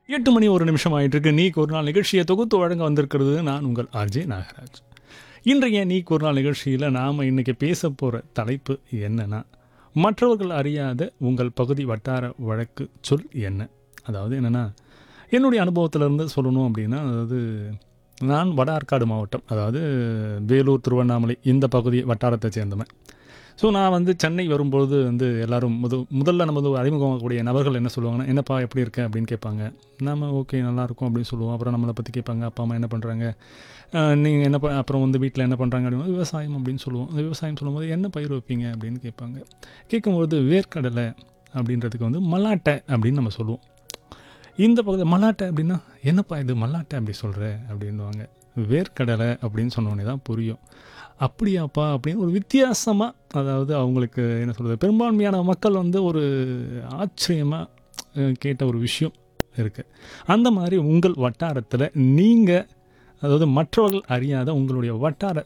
8 மணி 1 நிமிஷம் ஆயிட்டிருக்கு. நீக்கு ஒரு நாள் நிகழ்ச்சியை தொகுத்து வழங்க வந்திருக்கிறது நான் உங்கள் ஆர்ஜே நாகராஜ். இன்றைய நீக்கு ஒரு நாள் நிகழ்ச்சியில் நாம் இன்றைக்கி பேச போகிற தலைப்பு என்னென்னா, மற்றவர்கள் அறியாத உங்கள் பகுதி வட்டார வழக்கு சொல் என்ன? அதாவது என்னென்னா, என்னுடைய அனுபவத்திலேருந்து சொல்லணும் அப்படின்னா, அதாவது நான் வட ஆற்காடு மாவட்டம், அதாவது வேலூர், திருவண்ணாமலை இந்த பகுதி வட்டாரத்தை சேர்ந்தவன். ஸோ நான் வந்து சென்னை வரும்பொழுது வந்து எல்லோரும் முதல்ல நமது அறிமுகமாகக்கூடிய நபர்கள் என்ன சொல்லுவாங்கன்னா, என்னப்பா எப்படி இருக்க அப்படின்னு கேட்பாங்க. நம்ம ஓகே நல்லாயிருக்கும் அப்படின்னு சொல்லுவோம். அப்புறம் நம்மளை பற்றி கேட்பாங்க, அப்பா அம்மா என்ன பண்ணுறாங்க, நீங்கள் என்ன அப்புறம் வந்து வீட்டில் என்ன பண்ணுறாங்க அப்படின்னா விவசாயம் அப்படின்னு சொல்லுவோம். அந்த விவசாயம் சொல்லும்போது என்ன பயிர் வைப்பீங்க அப்படின்னு கேட்பாங்க. கேட்கும்போது வேர்க்கடலை அப்படின்றதுக்கு வந்து மல்லாட்டை அப்படின்னு நம்ம சொல்லுவோம். இந்த பகுதி மல்லாட்டை அப்படின்னா என்னப்பா இது மல்லாட்டை அப்படி சொல்கிற அப்படின்வாங்க. வேர்க்கடலை அப்படின்னு சொன்னோடனே தான் புரியும். அப்படியாப்பா அப்படின்னு ஒரு வித்தியாசமாக, அதாவது அவங்களுக்கு என்ன சொல்கிறது, பெரும்பான்மையான மக்கள் வந்து ஒரு ஆச்சரியமாக கேட்ட ஒரு விஷயம் இருக்குது. அந்த மாதிரி உங்கள் வட்டாரத்தில் நீங்கள், அதாவது மற்றவர்கள் அறியாத உங்களுடைய வட்டார